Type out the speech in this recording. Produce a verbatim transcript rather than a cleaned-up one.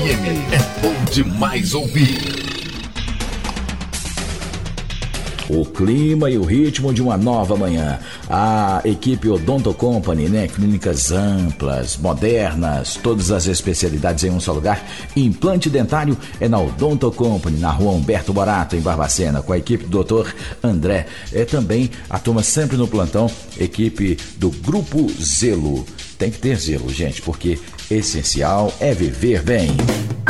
M. É bom demais ouvir. O clima e o ritmo de uma nova manhã. A equipe Odonto Company, né? Clínicas amplas, modernas, todas as especialidades em um só lugar. Implante dentário é na Odonto Company, na rua Humberto Borato, em Barbacena, com a equipe do doutor André. É também a turma sempre no plantão, equipe do Grupo Zelo. Tem que ter zelo, gente, porque essencial é viver bem.